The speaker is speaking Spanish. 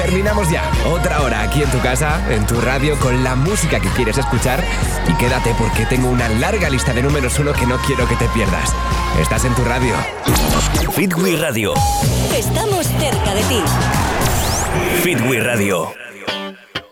Terminamos ya. Otra hora aquí en tu casa, en tu radio, con la música que quieres escuchar. Y quédate porque tengo una larga lista de números 1 que no quiero que te pierdas. Estás en tu radio. Fit We Radio. Estamos cerca de ti. Fit We Radio.